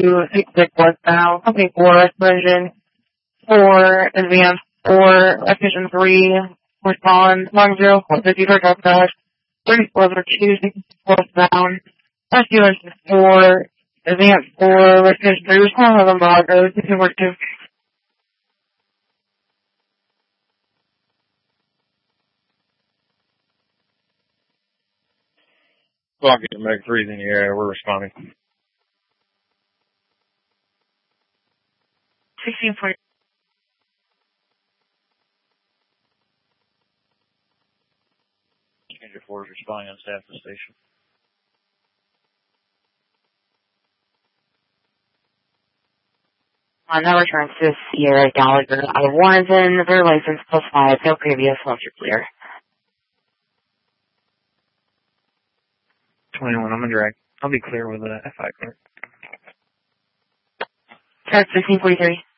266 westbound, company 4, version 4, advance 4, Expedition 3, respond 10450 for dispatch, 34 over 266 westbound, rescue engine 4, advance 4, Expedition 3, respond 11 Bravo, 242. Block it, Meg 3's in the area, we're responding. 1640. Engine 4 is responding on staff to the station. On that returns to Sierra Gallagher out of Warrenton, their license +5, no previous, once you're clear. 21, I'm a drag. I'll be clear with a FI clerk. Turn 1643.